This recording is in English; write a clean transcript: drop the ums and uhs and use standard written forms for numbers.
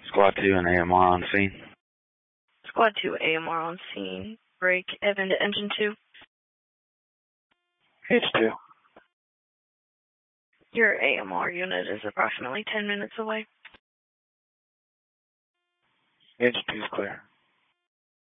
Squad 2 and AMR on scene. Squad 2 AMR on scene. Break Evan to engine 2. H2. Your AMR unit is approximately 10 minutes away. H2 is clear.